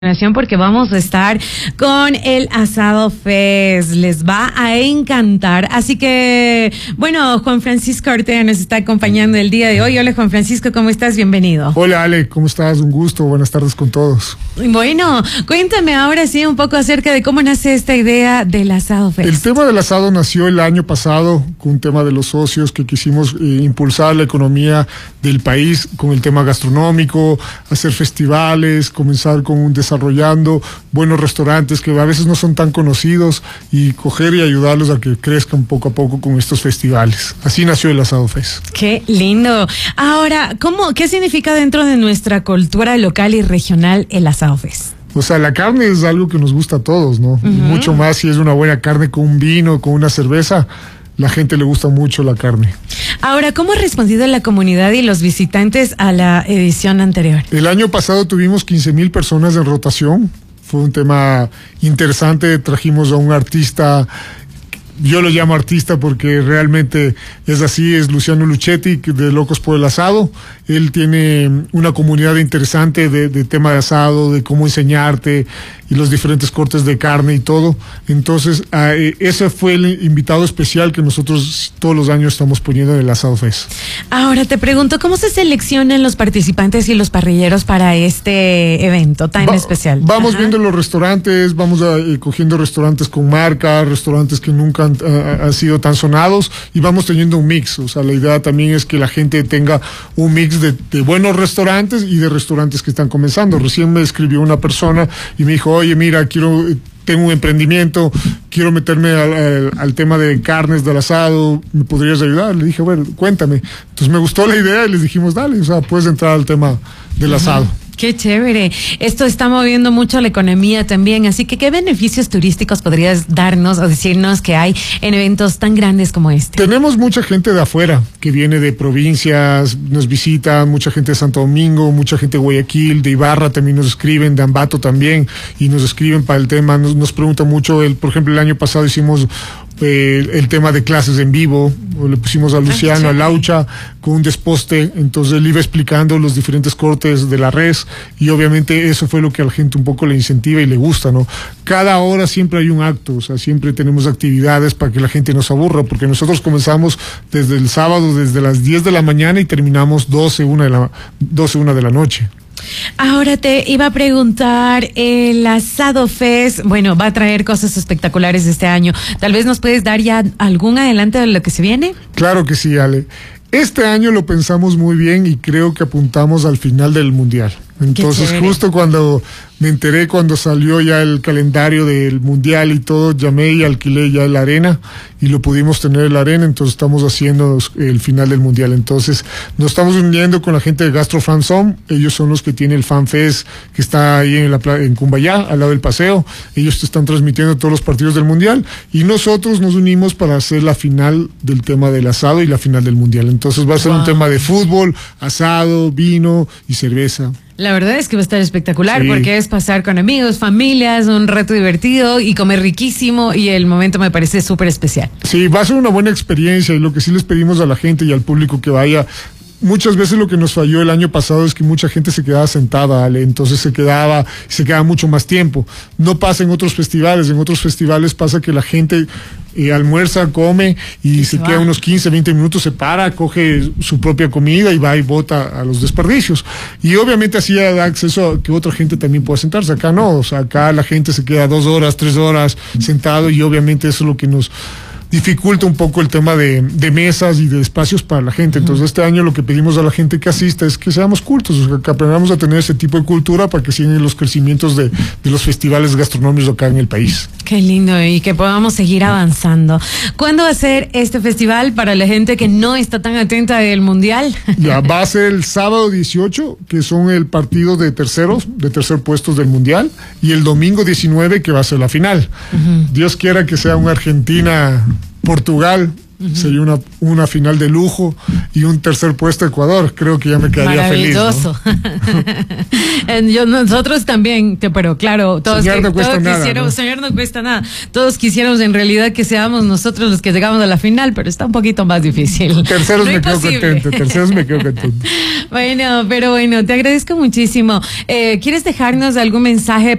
Porque vamos a estar con el Asado Fest, les va a encantar, así que bueno, Juan Francisco Ortega nos está acompañando el día de hoy. Hola Juan Francisco, ¿cómo estás? Bienvenido. Hola Ale, ¿cómo estás? Un gusto, buenas tardes con todos. Bueno, cuéntame ahora sí un poco acerca de cómo nace esta idea del Asado Fest. El tema del asado nació el año pasado con un tema de los socios que quisimos impulsar la economía del país con el tema gastronómico, hacer festivales, comenzar con desarrollando buenos restaurantes que a veces no son tan conocidos y coger y ayudarlos a que crezcan poco a poco con estos festivales. Así nació el Asado Fest. Qué lindo. Ahora, ¿qué significa dentro de nuestra cultura local y regional el Asado Fest? O sea, la carne es algo que nos gusta a todos, ¿no? Y mucho más si es una buena carne con un vino, con una cerveza. La gente le gusta mucho la carne. Ahora, ¿cómo ha respondido la comunidad y los visitantes a la edición anterior? El año pasado tuvimos 15,000 personas en rotación. Fue un tema interesante. Trajimos a un artista, yo lo llamo artista porque realmente es así, es Luciano Luchetti, de Locos por el Asado. Él tiene una comunidad interesante de tema de asado, de cómo enseñarte y los diferentes cortes de carne y todo. Entonces, ese fue el invitado especial que nosotros todos los años estamos poniendo en el Asado Fest. Ahora te pregunto, ¿cómo se seleccionan los participantes y los parrilleros para este evento tan especial? Vamos viendo los restaurantes, vamos cogiendo restaurantes con marca, restaurantes que nunca han sido tan sonados, y vamos teniendo un mix. O sea, la idea también es que la gente tenga un mix de buenos restaurantes y de restaurantes que están comenzando. Recién me escribió una persona y me dijo, oye, mira, tengo un emprendimiento, quiero meterme al tema de carnes, del asado, ¿me podrías ayudar? Le dije, bueno, cuéntame. Entonces me gustó la idea y les dijimos, dale, o sea, puedes entrar al tema del asado. Qué chévere. Esto está moviendo mucho la economía también, así que ¿qué beneficios turísticos podrías darnos o decirnos que hay en eventos tan grandes como este? Tenemos mucha gente de afuera que viene de provincias, nos visita, mucha gente de Santo Domingo, mucha gente de Guayaquil, de Ibarra también nos escriben, de Ambato también, y nos escriben para el tema, nos preguntan mucho. Por ejemplo, el año pasado hicimos el tema de clases en vivo, le pusimos a Luciano, a Laucha, con un desposte, entonces él iba explicando los diferentes cortes de la res, y obviamente eso fue lo que a la gente un poco le incentiva y le gusta, ¿no? Cada hora siempre hay un acto, o sea, siempre tenemos actividades para que la gente no se aburra, porque nosotros comenzamos desde el sábado, desde las 10 de la mañana y terminamos 12, 1 de la noche. Ahora te iba a preguntar, el Asado Fest, bueno, va a traer cosas espectaculares este año. Tal vez nos puedes dar ya algún adelanto de lo que se viene. Claro que sí, Ale. Este año lo pensamos muy bien y creo que apuntamos al final del Mundial. Entonces, justo cuando me enteré, cuando salió ya el calendario del Mundial y todo, llamé y alquilé ya la arena y lo pudimos tener en la arena. Entonces estamos haciendo el final del Mundial. Entonces nos estamos uniendo con la gente de Gastro Fanzone. Ellos son los que tienen el Fan Fest que está ahí en Cumbayá, al lado del paseo. Ellos te están transmitiendo todos los partidos del Mundial y nosotros nos unimos para hacer la final del tema del asado y la final del Mundial. Entonces va a ser un tema de fútbol, asado, vino y cerveza. La verdad es que va a estar espectacular, porque es pasar con amigos, familias, un rato divertido y comer riquísimo, y el momento me parece súper especial. Sí, va a ser una buena experiencia, y lo que sí les pedimos a la gente y al público que vaya. Muchas veces lo que nos falló el año pasado es que mucha gente se quedaba sentada, Ale, entonces se quedaba mucho más tiempo. No pasa en otros festivales. En otros festivales pasa que la gente almuerza, come y se queda unos 15, 20 minutos, se para, coge su propia comida y va y bota a los desperdicios. Y obviamente así da acceso a que otra gente también pueda sentarse. Acá no, o sea, acá la gente se queda 2 horas, 3 horas sentado, y obviamente eso es lo que nos dificulta un poco el tema de mesas y de espacios para la gente. Entonces este año lo que pedimos a la gente que asista es que seamos cultos, o sea, que aprendamos a tener ese tipo de cultura para que sigan los crecimientos de los festivales gastronómicos acá en el país. Qué lindo, y que podamos seguir avanzando. ¿Cuándo va a ser este festival para la gente que no está tan atenta del Mundial? Ya, va a ser el sábado 18, que son el partido de tercer puestos del Mundial, y el domingo 19, que va a ser la final. Dios quiera que sea una Argentina-Portugal sería una final de lujo, y un tercer puesto Ecuador, creo que ya me quedaría feliz, ¿no? Nosotros también, pero claro, soñar no cuesta nada, ¿no? Soñar no cuesta nada. Todos quisiéramos en realidad que seamos nosotros los que llegamos a la final, pero está un poquito más difícil. Terceros me quedo contento. Bueno, pero bueno, te agradezco muchísimo. ¿Quieres dejarnos algún mensaje